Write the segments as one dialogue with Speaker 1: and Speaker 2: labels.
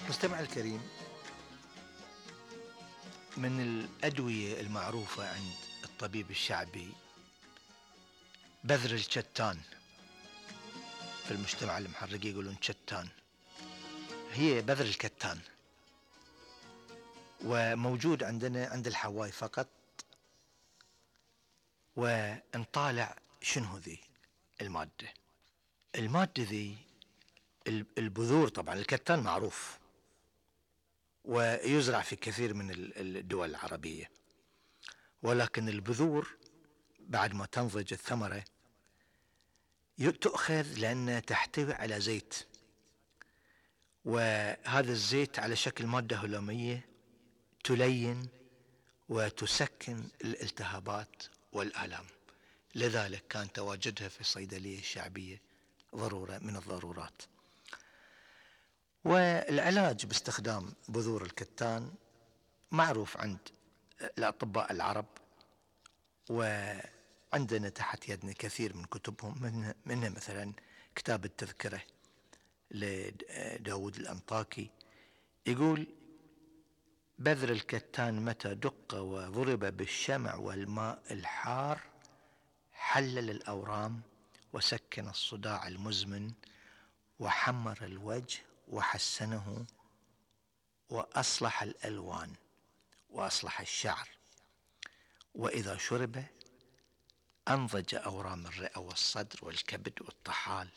Speaker 1: مستمع الكريم، من الأدوية المعروفة عند الطبيب الشعبي بذر الكتان. في المجتمع المحرقي يقولون كتان، هي بذر الكتان، وموجود عندنا عند الحواي فقط. ونطالع شنو ذي المادة ذي البذور. طبعا الكتان معروف ويزرع في كثير من الدول العربية، ولكن البذور بعد ما تنضج الثمرة تؤخذ لأنها تحتوي على زيت، وهذا الزيت على شكل مادة هلامية تلين وتسكن الالتهابات والآلام، لذلك كان تواجدها في الصيدلية الشعبية ضرورة من الضرورات. والعلاج باستخدام بذور الكتان معروف عند الأطباء العرب، وعندنا تحت يدنا كثير من كتبهم، منها مثلا كتاب التذكرة لداود الأنطاكي، يقول: بذر الكتان متى دق وضرب بالشمع والماء الحار حلل الأورام وسكن الصداع المزمن وحمر الوجه وحسنه وأصلح الألوان وأصلح الشعر، وإذا شرب أنضج أورام الرئة والصدر والكبد والطحال،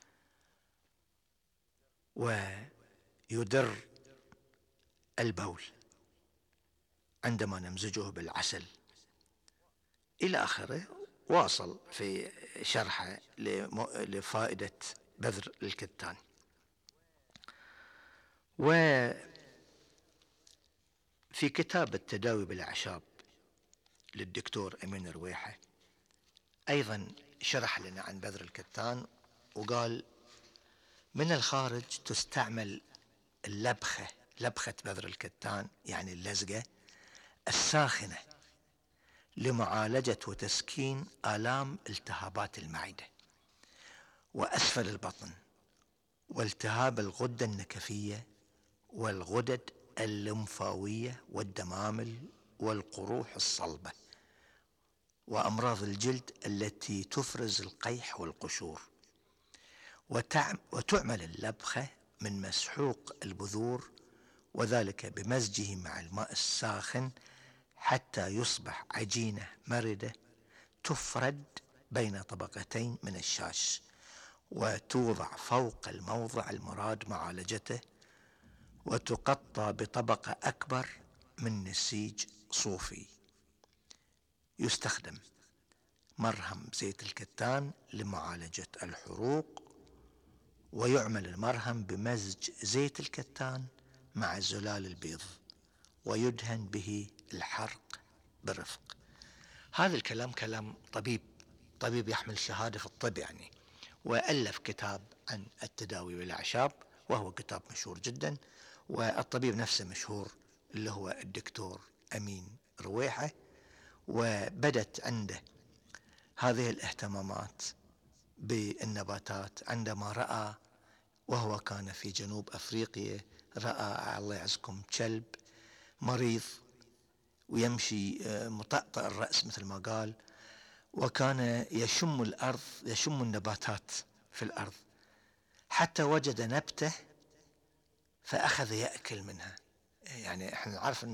Speaker 1: ويدر البول عندما نمزجه بالعسل، إلى آخره. واصل في شرحه لفائدة بذر الكتان. وفي كتاب التداوي بالأعشاب للدكتور أمين رويحة أيضا شرح لنا عن بذر الكتان، وقال: من الخارج تستعمل لبخة بذر الكتان، يعني اللزقة الساخنة، لمعالجة وتسكين آلام التهابات المعدة وأسفل البطن والتهاب الغدة النكفية والغدد الليمفاوية والدمامل والقروح الصلبة وأمراض الجلد التي تفرز القيح والقشور. وتعمل اللبخة من مسحوق البذور، وذلك بمزجه مع الماء الساخن حتى يصبح عجينة مردة تفرد بين طبقتين من الشاش، وتوضع فوق الموضع المراد معالجته، وتقطع بطبقة أكبر من نسيج صوفي. يستخدم مرهم زيت الكتان لمعالجة الحروق، ويعمل المرهم بمزج زيت الكتان مع زلال البيض ويدهن به الحرق برفق. هذا الكلام كلام طبيب يحمل شهادة في الطب يعني، وألف كتاب عن التداوي بالأعشاب، وهو كتاب مشهور جدا، والطبيب نفسه مشهور اللي هو الدكتور أمين رويحة. وبدت عنده هذه الاهتمامات بالنباتات عندما رأى، وهو كان في جنوب أفريقيا، رأى الله يعزكم كلب مريض ويمشي مطأطئ الرأس مثل ما قال، وكان يشم النباتات في الأرض، حتى وجد نبتة فأخذ يأكل منها. يعني احنا نعرف